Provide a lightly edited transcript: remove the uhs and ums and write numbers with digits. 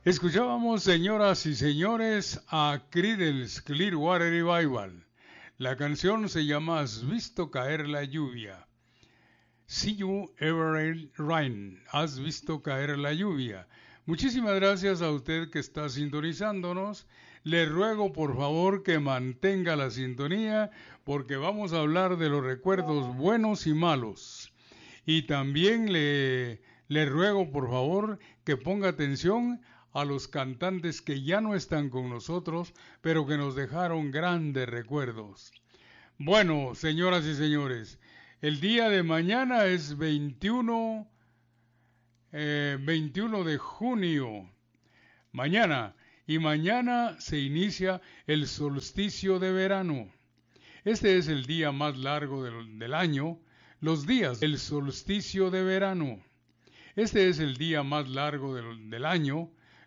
Escuchábamos, señoras y señores, a Creedence Clearwater Revival. La canción se llama Has visto caer la lluvia. See you ever rain. Has visto caer la lluvia. Muchísimas gracias a usted que está sintonizándonos. Le ruego por favor que mantenga la sintonía porque vamos a hablar de los recuerdos buenos y malos. Y también le ruego por favor que ponga atención a los cantantes que ya no están con nosotros, pero que nos dejaron grandes recuerdos. Bueno, señoras y señores, el día de mañana es 21 de junio. Mañana se inicia el solsticio de verano. Este es el día más largo del año, los días del solsticio de verano. Este es el día más largo del año,